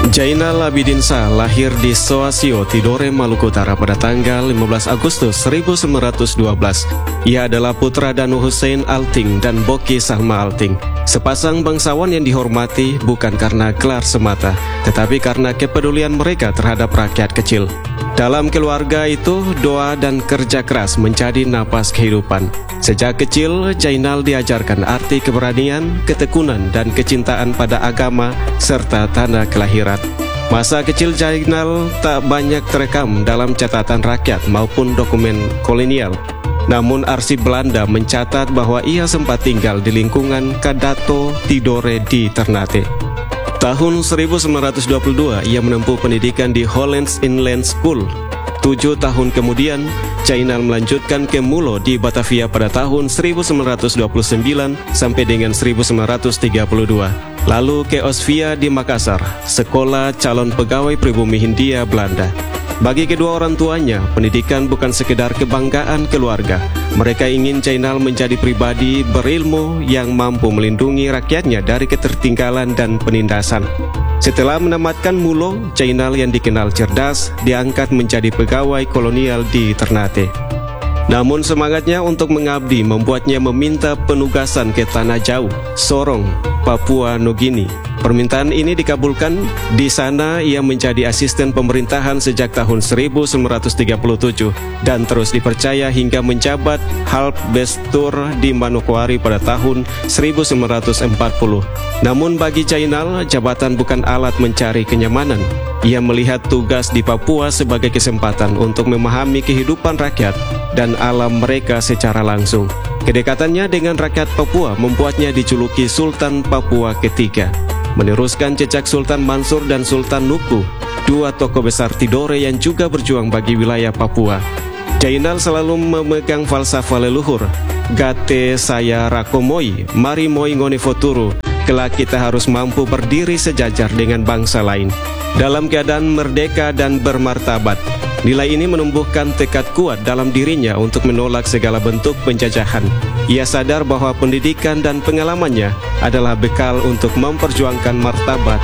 Jainal Abidin Shah lahir di Soasio, Tidore, Maluku Utara pada tanggal 15 Agustus 1912. Ia adalah putra Danu Hussein Alting dan Boki Salma Alting, sepasang bangsawan yang dihormati bukan karena gelar semata, tetapi karena kepedulian mereka terhadap rakyat kecil. Dalam keluarga itu, doa dan kerja keras menjadi napas kehidupan. Sejak kecil, Jainal diajarkan arti keberanian, ketekunan, dan kecintaan pada agama serta tanah kelahiran. Masa kecil Jainal tak banyak terekam dalam catatan rakyat maupun dokumen kolonial. Namun arsip Belanda mencatat bahwa ia sempat tinggal di lingkungan Kadato Tidore di Ternate. Tahun 1922, ia menempuh pendidikan di Hollands Inland School. 7 tahun kemudian, Jainal melanjutkan ke Mulo di Batavia pada tahun 1929 sampai dengan 1932. Lalu ke Osvia di Makassar, sekolah calon pegawai pribumi Hindia Belanda. Bagi kedua orang tuanya, pendidikan bukan sekedar kebanggaan keluarga. Mereka ingin Jainal menjadi pribadi berilmu yang mampu melindungi rakyatnya dari ketertinggalan dan penindasan. Setelah menamatkan Mulo, Jainal yang dikenal cerdas diangkat menjadi pegawai kolonial di Ternate. Namun semangatnya untuk mengabdi membuatnya meminta penugasan ke tanah jauh, Sorong, Papua Nugini. Permintaan ini dikabulkan. Di sana ia menjadi asisten pemerintahan sejak tahun 1937 dan terus dipercaya hingga menjabat Halbestur di Manokwari pada tahun 1940. Namun bagi Jainal, jabatan bukan alat mencari kenyamanan. Ia melihat tugas di Papua sebagai kesempatan untuk memahami kehidupan rakyat dan alam mereka secara langsung. Kedekatannya dengan rakyat Papua membuatnya dijuluki Sultan Papua ketiga, meneruskan jejak Sultan Mansur dan Sultan Nuku, dua tokoh besar Tidore yang juga berjuang bagi wilayah Papua. Jainal selalu memegang falsafah leluhur, Gate saya rakomoi, mari moi ngone foturu, kelak kita harus mampu berdiri sejajar dengan bangsa lain dalam keadaan merdeka dan bermartabat. Nilai ini menumbuhkan tekad kuat dalam dirinya untuk menolak segala bentuk penjajahan. Ia sadar bahwa pendidikan dan pengalamannya adalah bekal untuk memperjuangkan martabat